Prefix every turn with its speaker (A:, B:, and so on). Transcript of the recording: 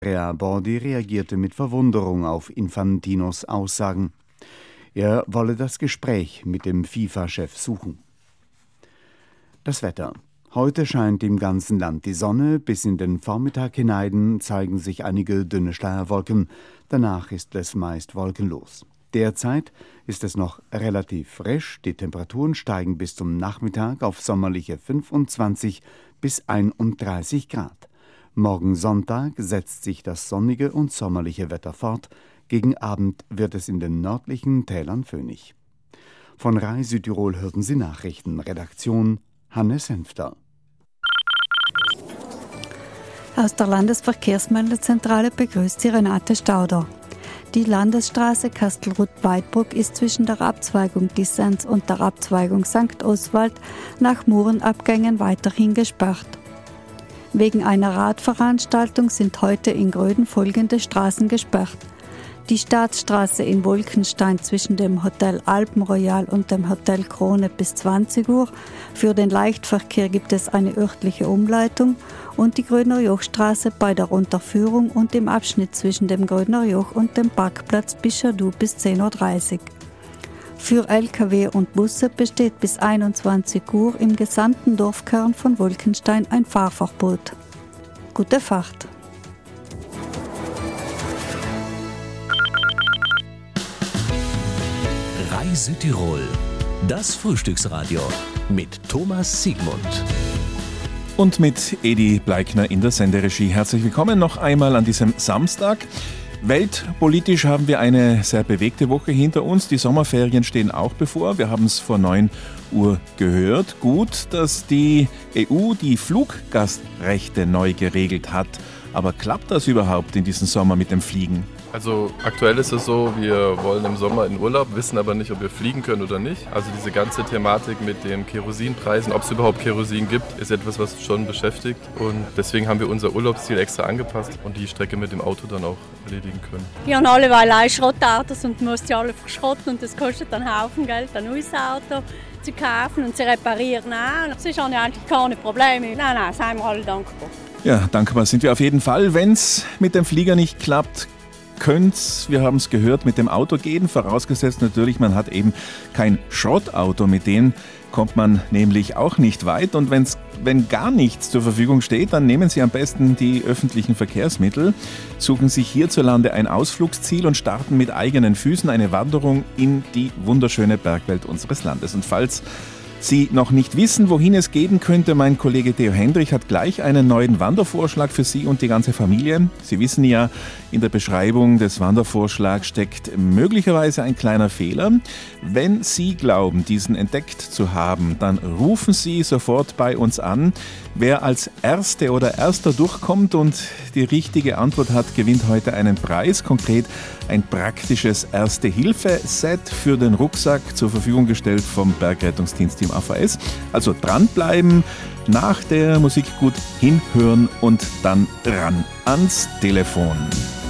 A: Andrea Bordi reagierte mit Verwunderung auf Infantinos Aussagen. Er wolle das Gespräch mit dem FIFA-Chef suchen. Das Wetter. Heute scheint im ganzen Land die Sonne, bis in den Vormittag hinein zeigen sich einige dünne Schleierwolken, danach ist es meist wolkenlos. Derzeit ist es noch relativ frisch, die Temperaturen steigen bis zum Nachmittag auf sommerliche 25 bis 31 Grad. Morgen Sonntag setzt sich das sonnige und sommerliche Wetter fort, gegen Abend wird es in den nördlichen Tälern föhnig. Von RAI Südtirol hörten Sie Nachrichten, Redaktion Hannes Senfter.
B: Aus der Landesverkehrsmeldezentrale begrüßt Sie Renate Stauder. Die Landesstraße Kastelruth-Weidbruck ist zwischen der Abzweigung Dissens und der Abzweigung St. Oswald nach Murenabgängen weiterhin gesperrt. Wegen einer Radveranstaltung sind heute in Gröden folgende Straßen gesperrt. Die Staatsstraße in Wolkenstein zwischen dem Hotel Alpenroyal und dem Hotel Krone bis 20 Uhr. Für den Leichtverkehr gibt es eine örtliche Umleitung und die Grödner Jochstraße bei der Unterführung und im Abschnitt zwischen dem Grödner Joch und dem Parkplatz Bischadu bis 10.30 Uhr. Für Lkw und Busse besteht bis 21 Uhr im gesamten Dorfkern von Wolkenstein ein Fahrverbot. Gute Fahrt!
C: RAI Südtirol, das Frühstücksradio mit Thomas Siegmund.
D: Und mit Edi Bleikner in der Senderegie. Herzlich willkommen noch einmal an diesem Samstag. Weltpolitisch haben wir eine sehr bewegte Woche hinter uns. Die Sommerferien stehen auch bevor. Wir haben es vor 9 Uhr gehört. Gut, dass die EU die Fluggastrechte neu geregelt hat. Aber klappt das überhaupt in diesem Sommer mit dem Fliegen?
E: Also aktuell ist es so, wir wollen im Sommer in Urlaub, wissen aber nicht, ob wir fliegen können oder nicht. Also diese ganze Thematik mit den Kerosinpreisen, ob es überhaupt Kerosin gibt, ist etwas, was uns schon beschäftigt. Und deswegen haben wir unser Urlaubsziel extra angepasst und die Strecke mit dem Auto dann auch erledigen können.
F: Wir haben alle allein Schrottautos und mussten die alle verschrotten und das kostet dann einen Haufen Geld, ein neues Auto zu kaufen und zu reparieren auch. Das ist eigentlich keine Probleme. Nein, sind wir alle dankbar.
D: Ja, dankbar sind wir auf jeden Fall. Wenn es mit dem Flieger nicht klappt, könnt's, wir haben es gehört, mit dem Auto gehen, vorausgesetzt natürlich, man hat eben kein Schrottauto, mit dem kommt man nämlich auch nicht weit und wenn gar nichts zur Verfügung steht, dann nehmen Sie am besten die öffentlichen Verkehrsmittel, suchen sich hierzulande ein Ausflugsziel und starten mit eigenen Füßen eine Wanderung in die wunderschöne Bergwelt unseres Landes. Und falls Sie noch nicht wissen, wohin es gehen könnte, mein Kollege Theo Hendrich hat gleich einen neuen Wandervorschlag für Sie und die ganze Familie. Sie wissen ja, in der Beschreibung des Wandervorschlags steckt möglicherweise ein kleiner Fehler. Wenn Sie glauben, diesen entdeckt zu haben, dann rufen Sie sofort bei uns an. Wer als Erste oder Erster durchkommt und die richtige Antwort hat, gewinnt heute einen Preis, konkret ein praktisches Erste-Hilfe-Set für den Rucksack zur Verfügung gestellt vom Bergrettungsdienst im AVS. Also dranbleiben, nach der Musik gut hinhören und dann ran ans Telefon.